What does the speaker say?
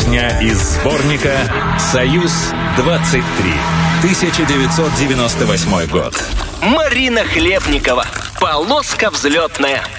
Песня из сборника «Союз-23», 1998 год. Марина Хлебникова. Полоска взлетная.